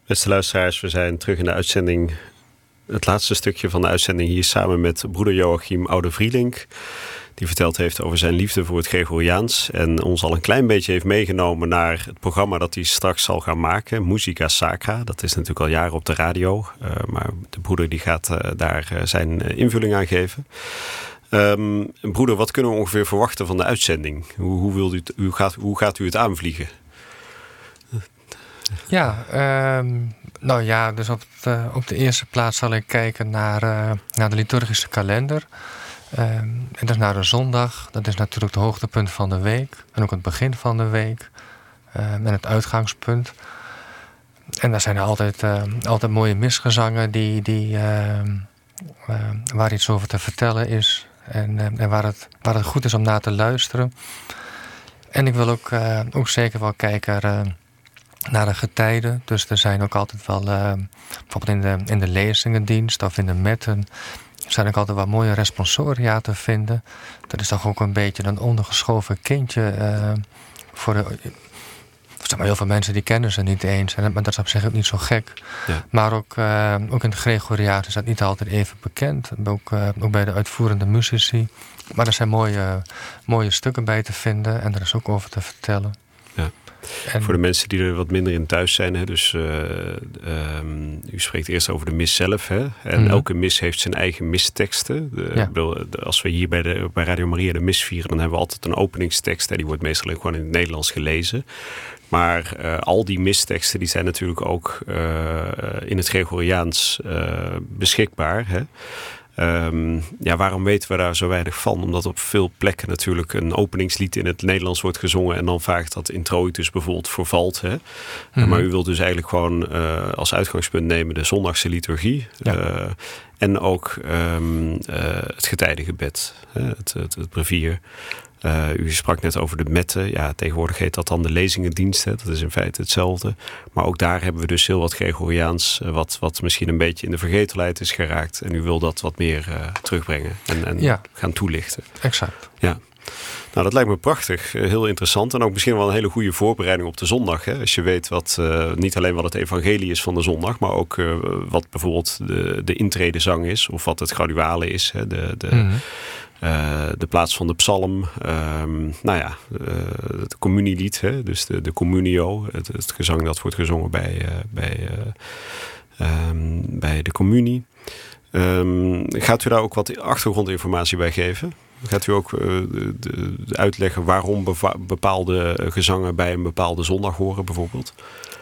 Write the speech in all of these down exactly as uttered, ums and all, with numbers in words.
Beste luisteraars, we zijn terug in de uitzending. Het laatste stukje van de uitzending hier samen met broeder Joachim Oude-Vrielink. Die verteld heeft over zijn liefde voor het Gregoriaans. En ons al een klein beetje heeft meegenomen naar het programma dat hij straks zal gaan maken. Musica Sacra. Dat is natuurlijk al jaren op de radio. Uh, maar de broeder die gaat uh, daar uh, zijn uh, invulling aan geven. Um, broeder, wat kunnen we ongeveer verwachten van de uitzending? Hoe, hoe, wilt u het, hoe, gaat, hoe gaat u het aanvliegen? Ja, um, nou ja, dus op de, op de eerste plaats zal ik kijken naar, uh, naar de liturgische kalender. Um, en dat is naar de zondag. Dat is natuurlijk het hoogtepunt van de week. En ook het begin van de week. Um, en het uitgangspunt. En daar zijn er altijd, uh, altijd mooie misgezangen die, die, uh, uh, waar iets over te vertellen is. En, uh, en waar, het, waar het goed is om naar te luisteren. En ik wil ook, uh, ook zeker wel kijken uh, naar de getijden. Dus er zijn ook altijd wel, uh, bijvoorbeeld in de, in de lezingendienst of in de metten, zijn ook altijd wat mooie responsoria te vinden. Dat is toch ook een beetje een ondergeschoven kindje uh, voor de, zeg maar, heel veel mensen die kennen ze niet eens. En, maar dat is op zich ook niet zo gek. Ja. Maar ook, uh, ook in het Gregoriaans is dat niet altijd even bekend. Ook, uh, ook bij de uitvoerende musici. Maar er zijn mooie, mooie stukken bij te vinden. En er is ook over te vertellen. Ja. En voor de mensen die er wat minder in thuis zijn. Hè, dus uh, um, u spreekt eerst over de mis zelf. Hè, en mm. elke mis heeft zijn eigen misteksten. De, ja. de, de, als we hier bij, de, bij Radio Maria de mis vieren, dan hebben we altijd een openingstekst. Hè, die wordt meestal gewoon in het Nederlands gelezen. Maar uh, al die misteksten die zijn natuurlijk ook uh, in het Gregoriaans uh, beschikbaar. Hè. Um, ja, waarom weten we daar zo weinig van? Omdat op veel plekken natuurlijk een openingslied in het Nederlands wordt gezongen en dan vaak dat introitus bijvoorbeeld vervalt. Hè? Mm-hmm. Maar u wilt dus eigenlijk gewoon uh, als uitgangspunt nemen de zondagse liturgie. Ja. Uh, en ook um, uh, het getijdengebed, hè? Het, het, het brevier. Uh, u sprak net over de metten. Ja, tegenwoordig heet dat dan de lezingendienst. Hè. Dat is in feite hetzelfde. Maar ook daar hebben we dus heel wat Gregoriaans, uh, wat, wat misschien een beetje in de vergetelheid is geraakt. En u wil dat wat meer uh, terugbrengen en, en ja. gaan toelichten. Exact. Ja. Nou, dat lijkt me prachtig. Uh, heel interessant. En ook misschien wel een hele goede voorbereiding op de zondag. Hè. Als je weet wat, uh, niet alleen wat het evangelie is van de zondag, maar ook uh, wat bijvoorbeeld de, de intredezang is. Of wat het graduale is. Hè. De, de, mm-hmm. Uh, de plaats van de psalm, um, nou ja, uh, het communielied, hè, dus de, de communio, het, het gezang dat wordt gezongen bij, uh, bij, uh, um, bij de communie. Um, gaat u daar ook wat achtergrondinformatie bij geven? Gaat u ook uh, de, de uitleggen waarom beva- bepaalde gezangen bij een bepaalde zondag horen bijvoorbeeld?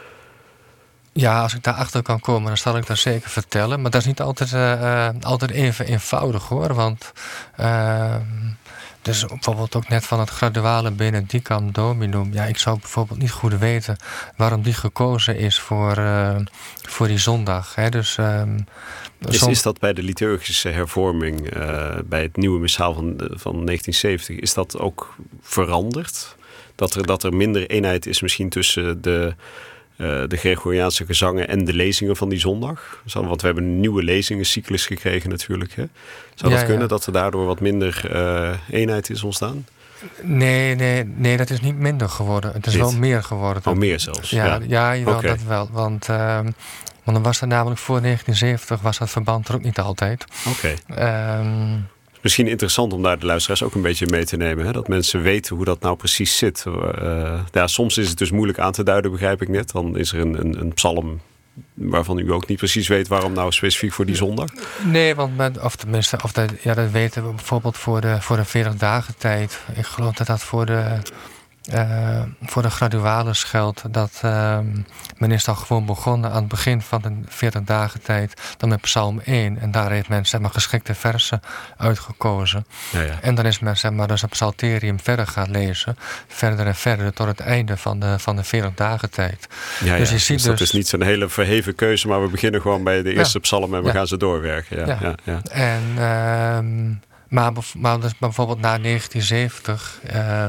Ja, als ik daarachter kan komen, dan zal ik dat zeker vertellen. Maar dat is niet altijd, uh, altijd even eenvoudig hoor. Want uh, dus bijvoorbeeld ook net van het graduale Benedicam Dominum. Ja, ik zou bijvoorbeeld niet goed weten waarom die gekozen is voor, uh, voor die zondag. Hè. Dus, um, is, soms... is dat bij de liturgische hervorming, uh, bij het nieuwe missaal van, van negentien zeventig, is dat ook veranderd? Dat er, dat er minder eenheid is misschien tussen de... Uh, de Gregoriaanse gezangen en de lezingen van die zondag? Want we hebben een nieuwe lezingencyclus gekregen natuurlijk. Hè? Zou dat ja, kunnen, ja. dat er daardoor wat minder uh, eenheid is ontstaan? Nee, nee, nee, dat is niet minder geworden. Het is Dit. wel meer geworden. Oh, meer zelfs? Ja, ja. ja jawel, okay. dat wel. Want, uh, want dan was er namelijk voor negentien zeventig was dat verband er ook niet altijd. Oké. Okay. Um, Misschien interessant om daar de luisteraars ook een beetje mee te nemen. Hè? Dat mensen weten hoe dat nou precies zit. Uh, ja, soms is het dus moeilijk aan te duiden, begrijp ik net. Dan is er een, een, een psalm waarvan u ook niet precies weet waarom nou specifiek voor die zondag. Nee, want met, of tenminste, of dat, ja, dat weten we bijvoorbeeld voor de, voor de veertig dagen tijd. Ik geloof dat dat voor de... Uh, voor de graduales geldt dat uh, men is dan gewoon begonnen aan het begin van de veertig dagen tijd dan met Psalm één. En daar heeft men zeg maar, geschikte versen uitgekozen. Ja, ja. En dan is men zeg maar, dus het psalterium verder gaan lezen. Verder en verder tot het einde van de, van de veertig dagen tijd. Ja, dus, ja. Je ziet dus dat dus... is niet zo'n hele verheven keuze, maar we beginnen gewoon bij de eerste ja. psalm en we ja. gaan ze doorwerken. Ja, ja. Ja, ja. En, uh, maar, maar dus bijvoorbeeld na negentien zeventig... Uh,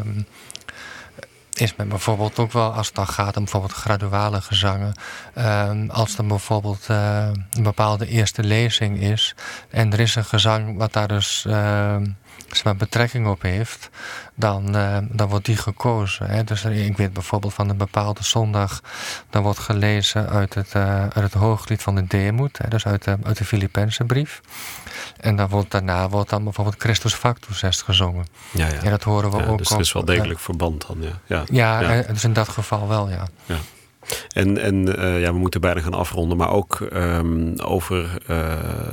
is men bijvoorbeeld ook wel, als het dan gaat om bijvoorbeeld graduale gezangen, uh, als er bijvoorbeeld uh, een bepaalde eerste lezing is en er is een gezang wat daar dus uh, zeg maar, betrekking op heeft, dan, uh, dan wordt die gekozen. Hè. Dus ik weet bijvoorbeeld van een bepaalde zondag, dan wordt gelezen uit het, uh, uit het hooglied van de Deemoed, hè, dus uit de, uit de Filipijnse brief. En dan wordt, daarna wordt dan bijvoorbeeld Christus Factus est gezongen. Ja, ja. En dat horen we ja, ook. Dus er is wel degelijk uh, verband dan, ja. Ja, ja, ja. Uh, dus in dat geval wel, ja. ja. En, en uh, ja, we moeten bijna gaan afronden, maar ook um, over uh,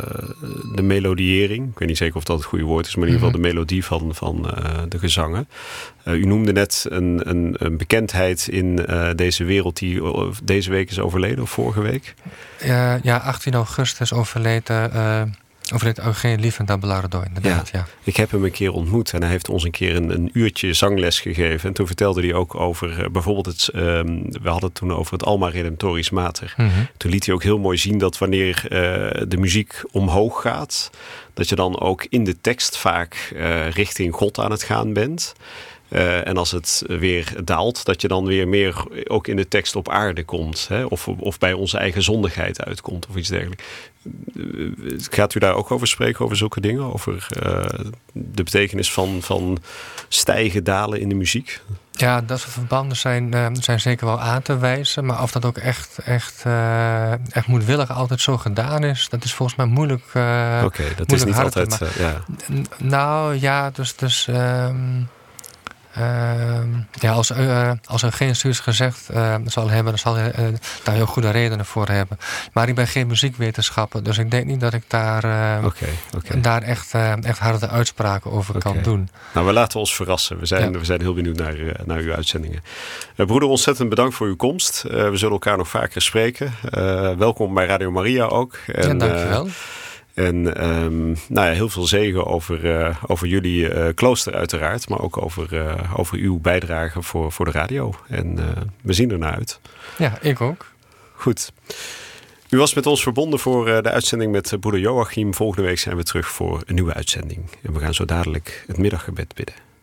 de melodiëring. Ik weet niet zeker of dat het goede woord is, maar in ieder geval de melodie van, van uh, de gezangen. Uh, u noemde net een, een, een bekendheid in uh, deze wereld die deze week is overleden, of vorige week? Uh, ja, achttien augustus overleden... Uh, Overleed Eugene Lievent Abelardo, inderdaad, ja. ja. Ik heb hem een keer ontmoet en hij heeft ons een keer een, een uurtje zangles gegeven. En toen vertelde hij ook over, uh, bijvoorbeeld, het, um, we hadden het toen over het Alma Redemptoris Mater. Mm-hmm. Toen liet hij ook heel mooi zien dat wanneer uh, de muziek omhoog gaat, dat je dan ook in de tekst vaak uh, richting God aan het gaan bent. Uh, en als het weer daalt, dat je dan weer meer ook in de tekst op aarde komt. Hè? Of, of bij onze eigen zondigheid uitkomt of iets dergelijks. Uh, gaat u daar ook over spreken, over zulke dingen? Over uh, de betekenis van, van stijgen, dalen in de muziek? Ja, dat soort verbanden zijn, uh, zijn zeker wel aan te wijzen. Maar of dat ook echt, echt, uh, echt moedwillig altijd zo gedaan is, dat is volgens mij moeilijk. Uh, Oké, okay, dat is niet harten, altijd... Uh, ja. N- nou ja, dus... dus um, Uh, ja, als, uh, als er geen stuurs gezegd uh, zal hebben, dan zal hij uh, daar heel goede redenen voor hebben. Maar ik ben geen muziekwetenschapper, dus ik denk niet dat ik daar, uh, okay, okay. daar echt, uh, echt harde uitspraken over okay. kan doen. Nou, we laten ons verrassen. We zijn, ja. we zijn heel benieuwd naar, uh, naar uw uitzendingen. Uh, broeder, ontzettend bedankt voor uw komst. Uh, we zullen elkaar nog vaker spreken. Uh, welkom bij Radio Maria ook. En, ja, dankjewel. Uh, En um, nou ja, heel veel zegen over, uh, over jullie uh, klooster uiteraard. Maar ook over, uh, over uw bijdrage voor, voor de radio. En uh, we zien er naar uit. Ja, ik ook. Goed. U was met ons verbonden voor uh, de uitzending met uh, broeder Joachim. Volgende week zijn we terug voor een nieuwe uitzending. En we gaan zo dadelijk het middaggebed bidden.